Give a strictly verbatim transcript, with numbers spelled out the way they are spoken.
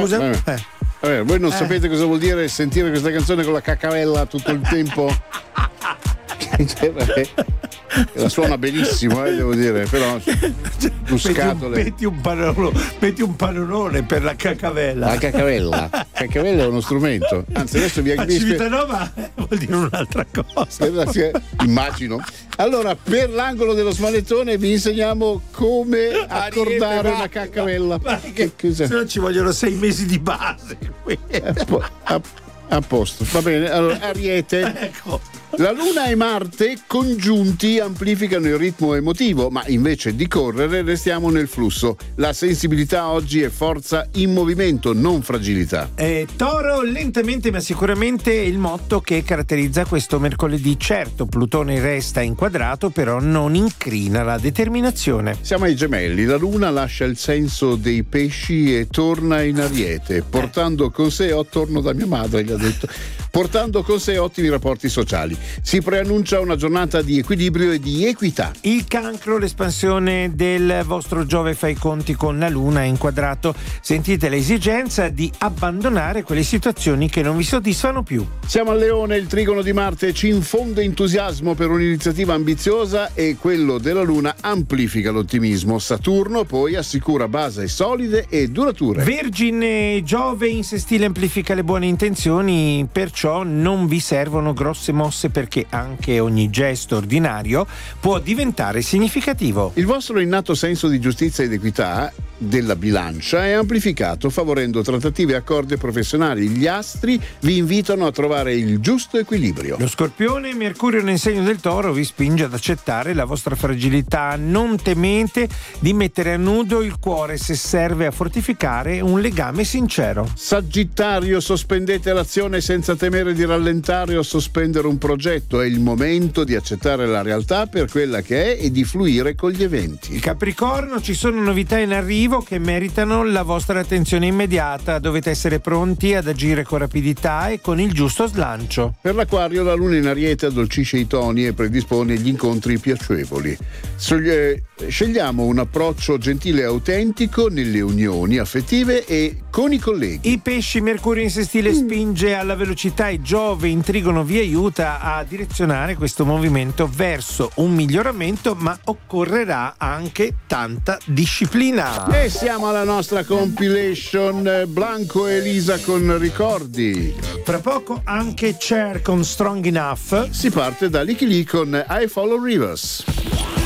Scusa? Eh, eh. Vabbè, voi non Eh. sapete cosa vuol dire sentire questa canzone con la cacavella tutto il tempo? La suona benissimo, eh, devo dire, però su scatole. Metti un, panolo, metti un panolone per la cacavella. La cacavella, cacavella è uno strumento. Anzi, adesso vi A vi spie- Civitanova vuol dire un'altra cosa. Immagino. Allora, per l'angolo dello smanettone vi insegniamo come accordare una cacavella. Ma che, Che cos'è? se no ci vogliono sei mesi di base qui. A, po- a- a posto, va bene. Allora, Ariete. Ecco. La Luna e Marte congiunti amplificano il ritmo emotivo, ma invece di correre restiamo nel flusso. La sensibilità oggi è forza in movimento, non fragilità. Eh, Toro, lentamente ma sicuramente è il motto che caratterizza questo mercoledì. Certo, Plutone resta inquadrato, però non incrina la determinazione. Siamo ai Gemelli. La Luna lascia il senso dei pesci e torna in Ariete, portando con sé, oh, torno da mia madre, gli ha detto, portando con sé ottimi rapporti sociali. Si preannuncia una giornata di equilibrio e di equità. Il Cancro, l'espansione del vostro Giove fa i conti con la Luna, è inquadrato. Sentite l'esigenza di abbandonare quelle situazioni che non vi soddisfano più. Siamo al Leone. Il trigono di Marte ci infonde entusiasmo per un'iniziativa ambiziosa e quello della Luna amplifica l'ottimismo. Saturno poi assicura basi solide e durature. Vergine, Giove in sestile amplifica le buone intenzioni, perciò non vi servono grosse mosse, perché anche ogni gesto ordinario può diventare significativo. Il vostro innato senso di giustizia ed equità della bilancia è amplificato, favorendo trattative e accordi professionali. Gli astri vi invitano a trovare il giusto equilibrio. Lo Scorpione, Mercurio nel segno del Toro vi spinge ad accettare la vostra fragilità. Non temete di mettere a nudo il cuore se serve a fortificare un legame sincero. Sagittario, sospendete l'azione senza temere di rallentare o sospendere un progetto. È il momento di accettare la realtà per quella che è e di fluire con gli eventi. Capricorno, ci sono novità in arrivo che meritano la vostra attenzione immediata. Dovete essere pronti ad agire con rapidità e con il giusto slancio. Per l'Acquario, la Luna in Ariete addolcisce i toni e predispone gli incontri piacevoli. Soglie- Scegliamo un approccio gentile e autentico nelle unioni affettive e con i colleghi. I pesci, Mercurio in sestile spinge alla velocità e Giove in trigono vi aiuta a direzionare questo movimento verso un miglioramento, ma occorrerà anche tanta disciplina. E siamo alla nostra compilation Blanco e Elisa con ricordi. Fra poco anche Cher con Strong Enough. Si parte da Licky Lee con I Follow Rivers.